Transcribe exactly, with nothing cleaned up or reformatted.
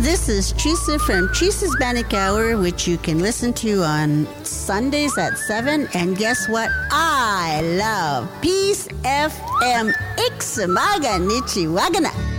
This is Chisa from Chisa's Manic Hour, which you can listen to on Sundays at seven. And guess what? I love Peace F M. Ixamaga Nichiwagana.